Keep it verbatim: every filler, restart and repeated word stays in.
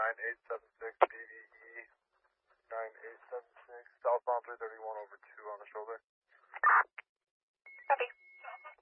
nine eight seven six, B V E nine eight seven six, southbound three thirty-one over two on the shoulder.